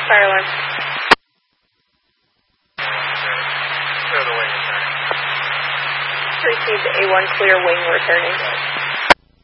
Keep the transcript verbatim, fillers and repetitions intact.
fire alarm. Clear the wing returning. Received A one clear wing returning.